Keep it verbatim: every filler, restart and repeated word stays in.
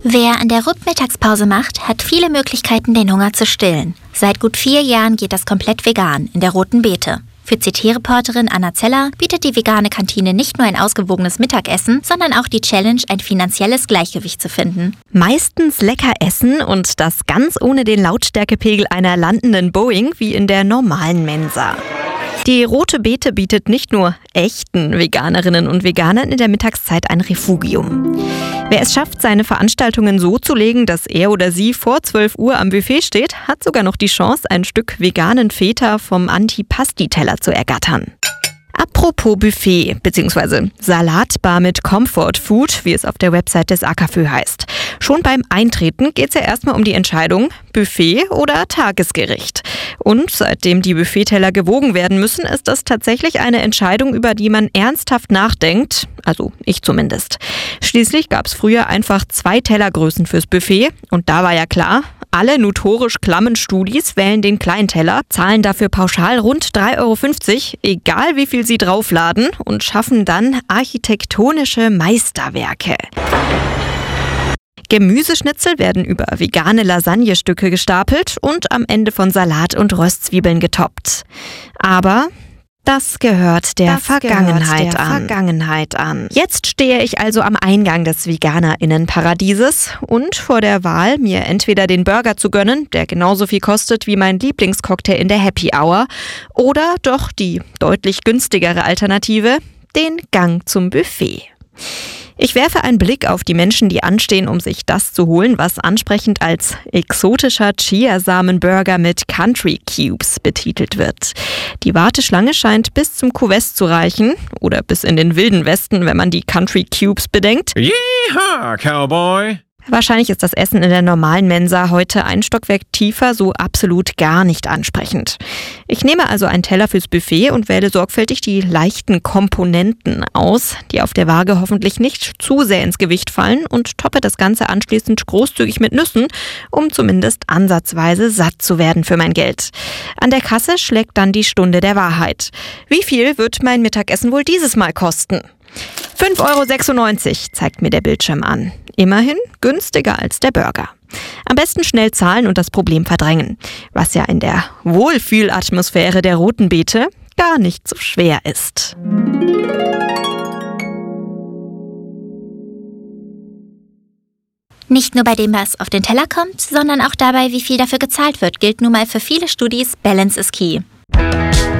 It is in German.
Wer an der R U P Mittagspause macht, hat viele Möglichkeiten, den Hunger zu stillen. Seit gut vier Jahren geht das komplett vegan in der Roten Beete. Für C T-Reporterin Anna Zeller bietet die vegane Kantine nicht nur ein ausgewogenes Mittagessen, sondern auch die Challenge, ein finanzielles Gleichgewicht zu finden. Meistens lecker essen und das ganz ohne den Lautstärkepegel einer landenden Boeing wie in der normalen Mensa. Die Rote Beete bietet nicht nur echten Veganerinnen und Veganern in der Mittagszeit ein Refugium. Wer es schafft, seine Veranstaltungen so zu legen, dass er oder sie vor zwölf Uhr am Buffet steht, hat sogar noch die Chance, ein Stück veganen Feta vom Antipasti-Teller zu ergattern. Apropos Buffet bzw. Salatbar mit Comfort Food, wie es auf der Website des A K F Ö heißt. Schon beim Eintreten geht es ja erstmal um die Entscheidung, Buffet oder Tagesgericht. Und seitdem die Buffetteller gewogen werden müssen, ist das tatsächlich eine Entscheidung, über die man ernsthaft nachdenkt. Also ich zumindest. Schließlich gab es früher einfach zwei Tellergrößen fürs Buffet. Und da war ja klar, alle notorisch klammen Studis wählen den kleinen Teller, zahlen dafür pauschal rund drei Euro fünfzig, egal wie viel sie draufladen, und schaffen dann architektonische Meisterwerke. Gemüseschnitzel werden über vegane Lasagnestücke gestapelt und am Ende von Salat und Röstzwiebeln getoppt. Aber das gehört der, das Vergangenheit, gehört der an. Vergangenheit an. Jetzt stehe ich also am Eingang des VeganerInnenparadieses und vor der Wahl, mir entweder den Burger zu gönnen, der genauso viel kostet wie mein Lieblingscocktail in der Happy Hour, oder doch die deutlich günstigere Alternative, den Gang zum Buffet. Ich werfe einen Blick auf die Menschen, die anstehen, um sich das zu holen, was ansprechend als exotischer Chiasamen-Burger mit Country Cubes betitelt wird. Die Warteschlange scheint bis zum Kuvest zu reichen oder bis in den Wilden Westen, wenn man die Country Cubes bedenkt. Yeehaw, Cowboy! Wahrscheinlich ist das Essen in der normalen Mensa heute ein Stockwerk tiefer so absolut gar nicht ansprechend. Ich nehme also einen Teller fürs Buffet und wähle sorgfältig die leichten Komponenten aus, die auf der Waage hoffentlich nicht zu sehr ins Gewicht fallen, und toppe das Ganze anschließend großzügig mit Nüssen, um zumindest ansatzweise satt zu werden für mein Geld. An der Kasse schlägt dann die Stunde der Wahrheit. Wie viel wird mein Mittagessen wohl dieses Mal kosten? fünf Euro sechsundneunzig zeigt mir der Bildschirm an. Immerhin günstiger als der Burger. Am besten schnell zahlen und das Problem verdrängen, was ja in der Wohlfühlatmosphäre der Roten Beete gar nicht so schwer ist. Nicht nur bei dem, was auf den Teller kommt, sondern auch dabei, wie viel dafür gezahlt wird, gilt nun mal für viele Studis: Balance is key.